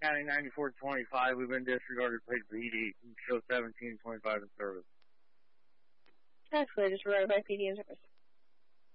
County 9425. We've been disregarded, played PD. Show 1725 in service. Actually, disregarded by PD in service.